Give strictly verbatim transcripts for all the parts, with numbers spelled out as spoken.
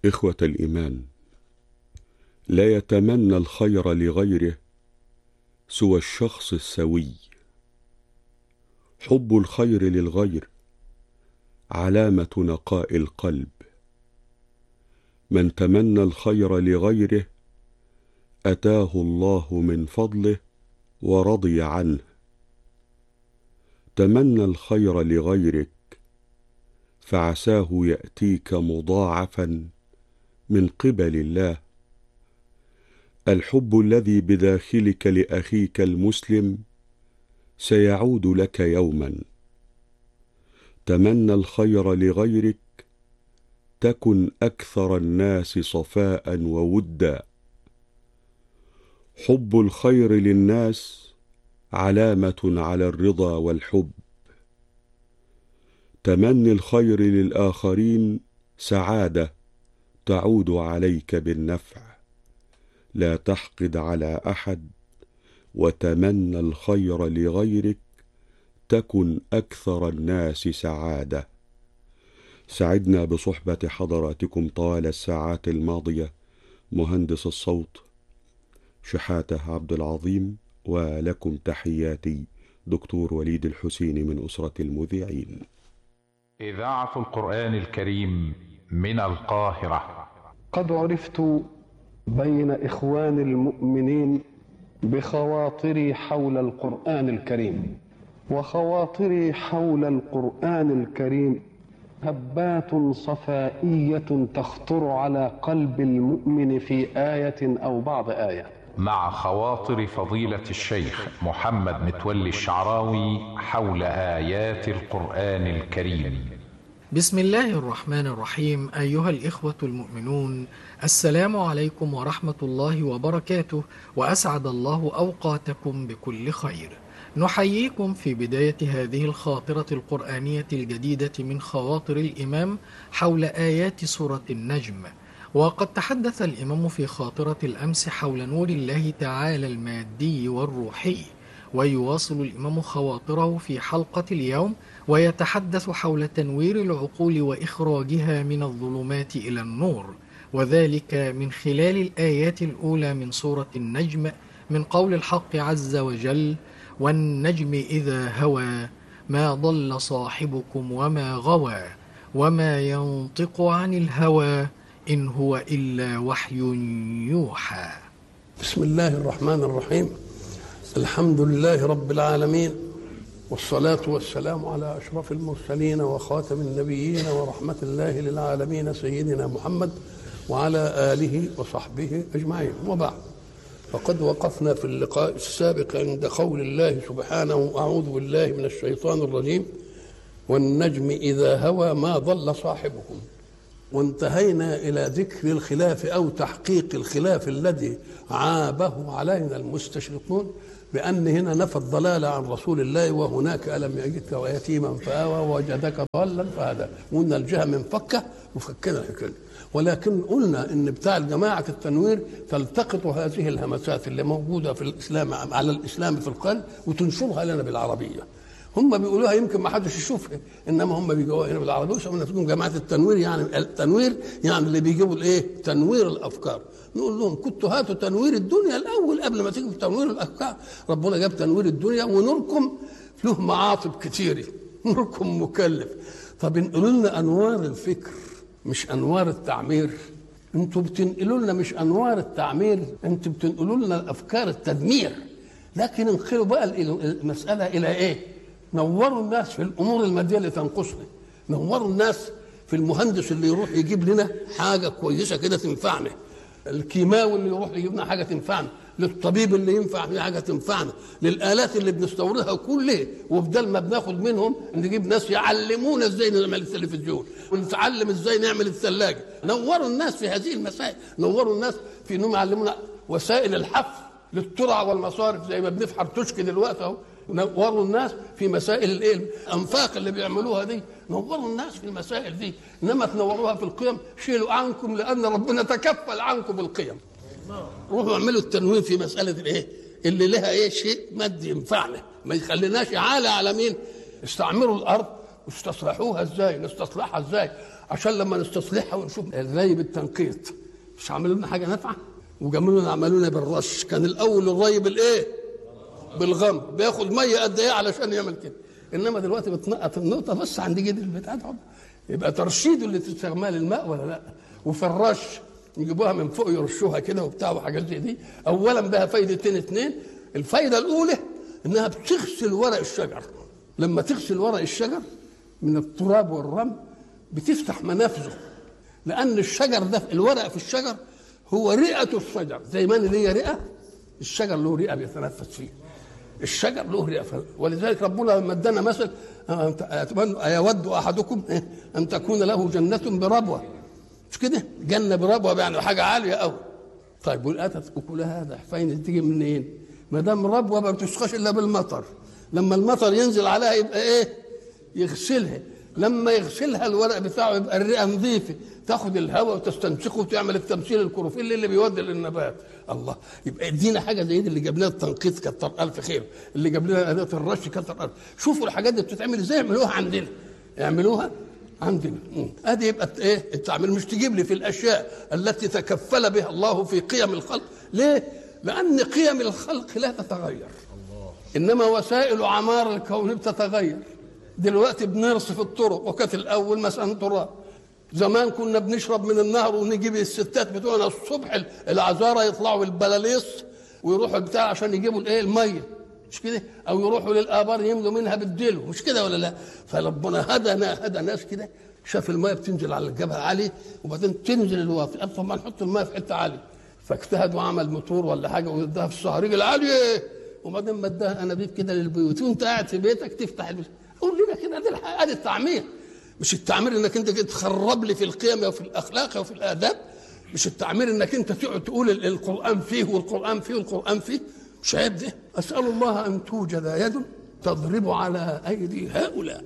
إخوة الإيمان، لا يتمنى الخير لغيره سوى الشخص السوي. حب الخير للغير علامة نقاء القلب. من تمنى الخير لغيره أتاه الله من فضله ورضي عنه. تمنى الخير لغيرك فعساه يأتيك مضاعفا من قبل الله. الحب الذي بداخلك لأخيك المسلم سيعود لك يوما. تمنى الخير لغيرك تكن أكثر الناس صفاء وودا. حب الخير للناس علامة على الرضا والحب. تمني الخير للآخرين سعادة تعود عليك بالنفع. لا تحقد على أحد، وتمنى الخير لغيرك تكن أكثر الناس سعادة. سعدنا بصحبة حضراتكم طوال الساعات الماضية مهندس الصوت شحاتة عبد العظيم، ولكم تحياتي دكتور وليد الحسيني من أسرة المذيعين. إذاعة القرآن الكريم من القاهرة. قد عرفت بين إخوان المؤمنين بخواطري حول القرآن الكريم، وخواطري حول القرآن الكريم هبات صفائية تخطر على قلب المؤمن في آية أو بعض آية. مع خواطر فضيلة الشيخ محمد متولي الشعراوي حول آيات القرآن الكريم. بسم الله الرحمن الرحيم. أيها الإخوة المؤمنون، السلام عليكم ورحمة الله وبركاته، وأسعد الله أوقاتكم بكل خير. نحييكم في بداية هذه الخاطرة القرآنية الجديدة من خواطر الإمام حول آيات سورة النجم. وقد تحدث الإمام في خاطرة الأمس حول نور الله تعالى المادي والروحي، ويواصل الإمام خواطره في حلقة اليوم ويتحدث حول تنوير العقول وإخراجها من الظلمات إلى النور، وذلك من خلال الآيات الأولى من سورة النجم، من قول الحق عز وجل: والنجم إذا هوى ما ضل صاحبكم وما غوى وما ينطق عن الهوى إن هو إلا وحي يوحى. بسم الله الرحمن الرحيم. الحمد لله رب العالمين، والصلاة والسلام على أشرف المرسلين وخاتم النبيين ورحمة الله للعالمين سيدنا محمد وعلى آله وصحبه أجمعين، وبعد. فقد وقفنا في اللقاء السابق عند قول الله سبحانه: أعوذ بالله من الشيطان الرجيم، والنجم إذا هوى ما ضل صاحبكم. وانتهينا إلى ذكر الخلاف أو تحقيق الخلاف الذي عابه علينا المستشرقون بأن هنا نفى الضلال عن رسول الله، وهناك ألم يجدك ويتيما فآوى ووجدك ضالا فهدى، وقلنا الجهة من فكة وفكنا الحكاية. ولكن قلنا ان بتاع جماعه التنوير تلتقط هذه الهمسات اللي موجوده في الاسلام على الاسلام في القلب وتنشرها لنا بالعربيه. هم بيقولوها يمكن ما حدش يشوفها، انما هم بيجوا هنا بالعربيه وسمونا فيهم جماعه التنوير. يعني التنوير يعني اللي بيجيبوا الايه؟ تنوير الافكار. نقول لهم كنتوا هاتوا تنوير الدنيا الاول قبل ما تيجوا تنوير الافكار. ربنا جاب تنوير الدنيا، ونوركم له معاطب كتيره، نوركم مكلف. طب انقلوا لنا انوار الفكر مش انوار التعمير. انتوا بتنقلوا لنا مش انوار التعمير، انتوا بتنقلوا لنا الافكار التدمير. لكن انقلوا بقى المساله الى ايه؟ نوروا الناس في الامور الماديه اللي تنقصنا، نوروا الناس في المهندس اللي يروح يجيب لنا حاجه كويسه كده تنفعنا، الكيماوي اللي يروح يجيب لنا حاجه تنفعنا، للطبيب اللي ينفع فيه حاجه تنفعنا، للالات اللي بنستوردها كلها، وبدل ما بناخد منهم نجيب ناس يعلمونا ازاي نعمل التلفزيون ونتعلم ازاي نعمل الثلاجه. نوروا الناس في هذه المسائل، نوروا الناس في انهم يعلمونا وسائل الحفر للترع والمصارف زي ما بنفحر تشكي دلوقتي اهو. نوروا الناس في مسائل الايه؟ الانفاق اللي بيعملوها دي، نوروا الناس في المسائل دي. انما تنوروها في القيم، شيلوا عنكم لان ربنا تكفل عنكم بالقيم. روحوا اعملوا التنوير في مساله الايه؟ اللي لها ايه؟ شيء مادي ينفعنا، ما يخليناش عالة على مين؟ استعمروا الارض واستصلحوها ازاي؟ نستصلحها ازاي؟ عشان لما نستصلحها ونشوف الري بالتنقيط مش عملوا لنا حاجه نافعه، وجملوا لنا عملوا لنا بالرش. كان الاول الري بالايه؟ بالغمر، بياخد ميه قد ايه علشان يعمل كده، انما دلوقتي بتنقط النقطه بس عند جد البتاع ده، يبقى ترشيد اللي تستعمال الماء ولا لا. وفي الرش يجيبوها من فوق يرشوها كده وبتاع وحاجات زي دي. اولا بها فايدتين اثنين. الفايده الاولى انها بتغسل ورق الشجر، لما تغسل ورق الشجر من التراب والرمل بتفتح منافذه، لان الشجر ده الورق في الشجر هو رئه الشجر، زي ما ليه رئه الشجر له رئه بيتنفس فيه، الشجر له رئه. ولذلك ربنا لما ادانا مثل أيود احدكم ان تكون له جنه بربوه، مش كده؟ جنه بربوه يعني حاجه عاليه قوي. طيب والاتت اكلها هذا فين تيجي منين؟ ما دام ربوه ما بتسقاش الا بالمطر، لما المطر ينزل عليها يبقى ايه؟ يغسلها، لما يغسلها الورق بتاعه يبقى الرئه نظيفه، تاخد الهواء وتستنسخه وتعمل التمثيل الكلوروفيل اللي بيودي للنبات. الله، يبقى ادينا حاجه زي دي. اللي جاب لنا التنقيط كتر الف خير، اللي جاب لنا اداه الرش كتر الف. شوفوا الحاجات دي بتتعمل ازاي، يعملوها عندنا، يعملوها عندنا. ادي يبقى ايه التعمير. مش تجيب لي في الاشياء التي تكفل بها الله في قيم الخلق. ليه؟ لان قيم الخلق لا تتغير، انما وسائل عمار الكون بتتغير. دلوقتي بنرصف الطرق، وكانت الاول مثلا تراب. زمان كنا بنشرب من النهر ونجيب الستات بتوعنا الصبح العذاره يطلعوا بالبلاليص ويروحوا البتاع عشان يجيبوا الايه الميه، مش كده؟ او يروحوا للابار يملوا منها بالدلو، مش كده ولا لا؟ فربنا هدانا هدى ناس كده شاف الميه بتنزل على الجبهه عالي وبعدين تنزل الواطي، قال طب ما نحط الميه في حته عاليه، فاجتهد وعمل موتور ولا حاجه واداها في الصهريج العاليه، وبعدين مداها انابيب كده للبيوت، وانت قاعد في بيتك تفتح البيت. قول لنا كده، ادي ادي التعمير. مش التعمير انك انت تخرب لي في القيم وفي الاخلاق وفي الاداب، مش التعمير انك انت تقعد تقول القران فيه والقران فيه والقران فيه، مش عيب ده؟ اسال الله ان توجد يد تضرب على ايدي هؤلاء.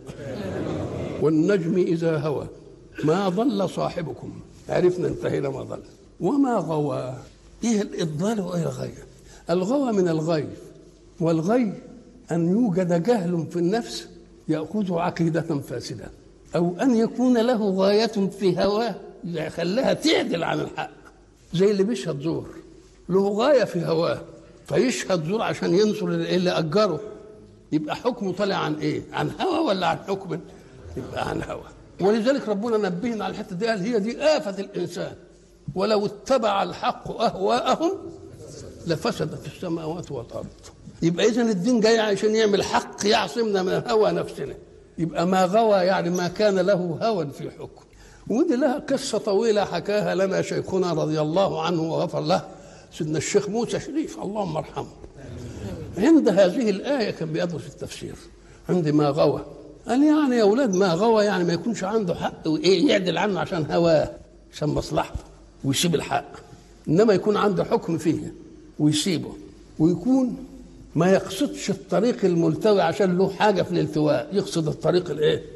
والنجم اذا هوى ما ضل صاحبكم، عرفنا انتهينا ما ضل وما غوى. ايه الاضلال وايه الغي؟ الغوى من الغي، والغي ان يوجد جهل في النفس ياخذ عقيده فاسده، او ان يكون له غايه في هواه يخليها تعدل عن الحق. زي اللي بيشهد زور، له غايه في هواه فيشهد زور عشان ينصر اللي اجره، يبقى حكمه طالع عن ايه؟ عن هوى ولا عن حكم؟ يبقى عن هوى. ولذلك ربنا نبهنا على الحته دي، قال هي دي آفة الانسان، ولو اتبع الحق اهواءهم لفسدت السماوات والارض. يبقى اذا الدين جاي عشان يعمل حق يعصمنا من هوى نفسنا. يبقى ما غوى يعني ما كان له هوى في حكم. ودي لها قصه طويله حكاها لنا شيخنا رضي الله عنه وغفر له، سيدنا الشيخ موسى شريف اللهم ارحمه. عند هذه الايه كان بيدرس التفسير، عند ما غوى قال يعني يا اولاد ما غوى يعني ما يكونش عنده حق وايه يعدل عنه عشان هواه عشان مصلحته ويسيب الحق، انما يكون عنده حكم فيه ويسيبه، ويكون ما يقصدش الطريق الملتوي عشان له حاجه في الالتواء، يقصد الطريق الايه؟